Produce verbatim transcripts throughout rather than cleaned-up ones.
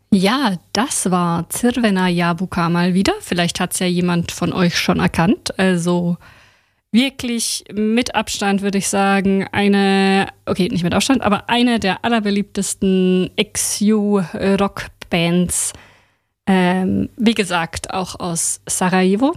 Ja, das war Crvena Jabuka mal wieder. Vielleicht hat es ja jemand von euch schon erkannt. Also wirklich mit Abstand würde ich sagen, eine, okay, nicht mit Abstand, aber eine der allerbeliebtesten X U-Rockbands. Ähm, wie gesagt, auch aus Sarajevo.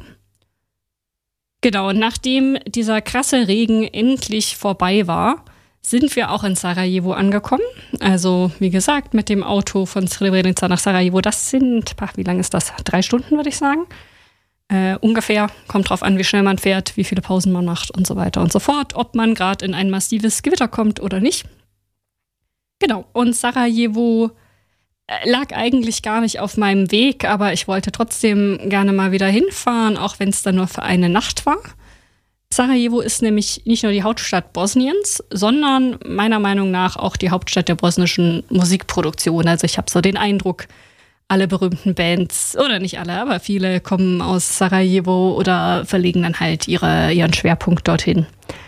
Genau, und nachdem dieser krasse Regen endlich vorbei war, sind wir auch in Sarajevo angekommen. Also, wie gesagt, mit dem Auto von Srebrenica nach Sarajevo. Das sind, ach, wie lange ist das? Drei Stunden, würde ich sagen. Äh, ungefähr. Kommt drauf an, wie schnell man fährt, wie viele Pausen man macht und so weiter und so fort. Ob man gerade in ein massives Gewitter kommt oder nicht. Genau. Und Sarajevo lag eigentlich gar nicht auf meinem Weg, aber ich wollte trotzdem gerne mal wieder hinfahren, auch wenn es dann nur für eine Nacht war. Sarajevo ist nämlich nicht nur die Hauptstadt Bosniens, sondern meiner Meinung nach auch die Hauptstadt der bosnischen Musikproduktion. Also ich habe so den Eindruck, alle berühmten Bands, oder nicht alle, aber viele kommen aus Sarajevo oder verlegen dann halt ihre, ihren Schwerpunkt dorthin.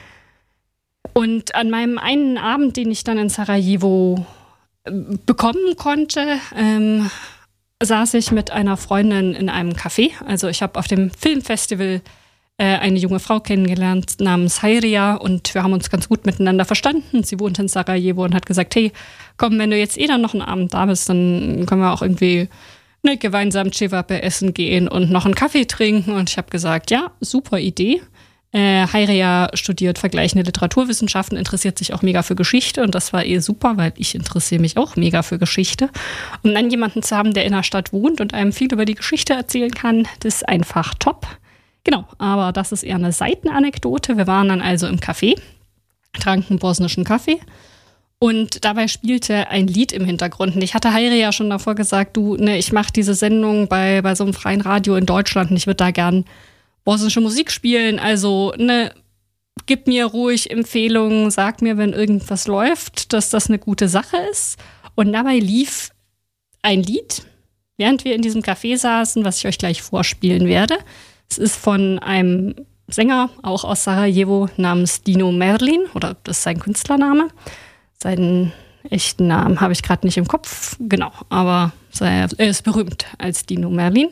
Und an meinem einen Abend, den ich dann in Sarajevo bekommen konnte, ähm, saß ich mit einer Freundin in einem Café. Also ich habe auf dem Filmfestival eine junge Frau kennengelernt namens Hayria und wir haben uns ganz gut miteinander verstanden. Sie wohnt in Sarajevo und hat gesagt, hey, komm, wenn du jetzt eh dann noch einen Abend da bist, dann können wir auch irgendwie ne, gemeinsam Cevape essen gehen und noch einen Kaffee trinken. Und ich habe gesagt, ja, super Idee. Äh, Hayria studiert vergleichende Literaturwissenschaften, interessiert sich auch mega für Geschichte und das war eh super, weil ich interessiere mich auch mega für Geschichte. Und dann jemanden zu haben, der in der Stadt wohnt und einem viel über die Geschichte erzählen kann, das ist einfach top. Genau, aber das ist eher eine Seitenanekdote. Wir waren dann also im Café, tranken bosnischen Kaffee und dabei spielte ein Lied im Hintergrund. Und ich hatte Hayria ja schon davor gesagt, du, ne, ich mache diese Sendung bei, bei so einem freien Radio in Deutschland und ich würde da gern bosnische Musik spielen. Also, ne, gib mir ruhig Empfehlungen, sag mir, wenn irgendwas läuft, dass das eine gute Sache ist. Und dabei lief ein Lied, während wir in diesem Café saßen, was ich euch gleich vorspielen werde. Es ist von einem Sänger, auch aus Sarajevo, namens Dino Merlin, oder das ist sein Künstlername. Seinen echten Namen habe ich gerade nicht im Kopf, genau, aber er ist berühmt als Dino Merlin.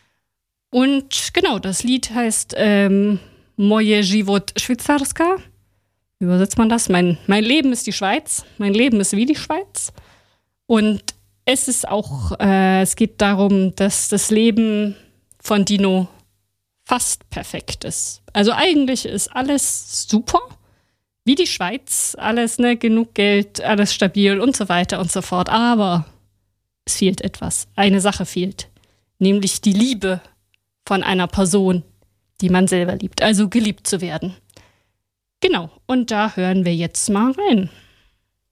Und genau, das Lied heißt ähm, Moje život Švicarska. Wie übersetzt man das? Mein, mein Leben ist die Schweiz, mein Leben ist wie die Schweiz. Und es ist auch, äh, es geht darum, dass das Leben von Dino fast perfekt ist. Also eigentlich ist alles super, wie die Schweiz, alles, ne, genug Geld, alles stabil und so weiter und so fort. Aber es fehlt etwas. Eine Sache fehlt, nämlich die Liebe von einer Person, die man selber liebt, also geliebt zu werden. Genau, und da hören wir jetzt mal rein.